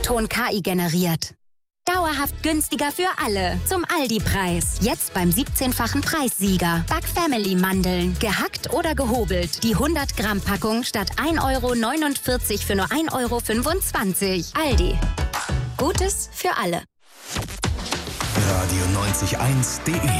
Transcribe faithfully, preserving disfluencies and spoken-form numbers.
O-Ton K I generiert. Dauerhaft günstiger für alle. Zum Aldi-Preis. Jetzt beim siebzehnfachen Preissieger. Back Family Mandeln. Gehackt oder gehobelt. Die hundert Gramm Packung statt ein Euro neunundvierzig für nur ein Euro fünfundzwanzig. Aldi. Gutes für alle. radio neunzig eins punkt de